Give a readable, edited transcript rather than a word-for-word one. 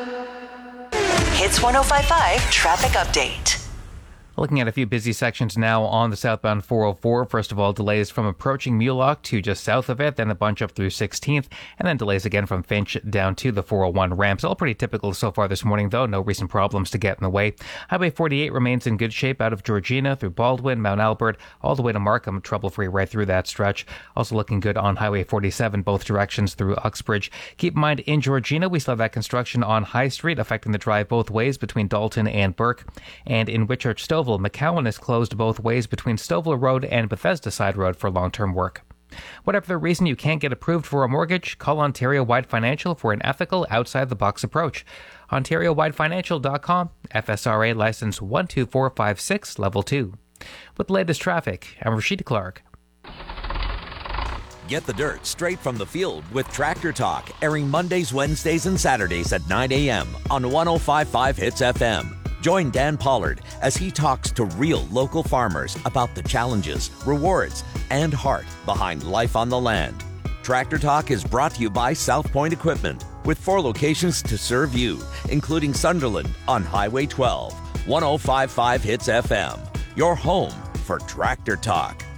Hits 105.5 traffic update. Looking at a few busy sections now on the southbound 404. First of all, delays from approaching Mulock to just south of it, then a bunch up through 16th, and then delays again from Finch down to the 401 ramps. All pretty typical so far this morning, though. No recent problems to get in the way. Highway 48 remains in good shape out of Georgina through Baldwin, Mount Albert, all the way to Markham, trouble-free right through that stretch. Also looking good on Highway 47, both directions through Uxbridge. Keep in mind, in Georgina, we still have that construction on High Street affecting the drive both ways between Dalton and Burke. And in Whitchurch-Stouffville, McCowan is closed both ways between Stouffville Road and Bethesda Side Road for long-term work. Whatever the reason you can't get approved for a mortgage, call Ontario Wide Financial for an ethical, outside-the-box approach. OntarioWideFinancial.com, FSRA license 12456, level 2. With the latest traffic, I'm Rashida Clark. Get the dirt straight from the field with Tractor Talk, airing Mondays, Wednesdays, and Saturdays at 9 a.m. on 105.5 Hits FM. Join Dan Pollard as he talks to real local farmers about the challenges, rewards, and heart behind life on the land. Tractor Talk is brought to you by South Point Equipment, with 4 locations to serve you, including Sunderland on Highway 12. 105.5 Hits FM, your home for Tractor Talk.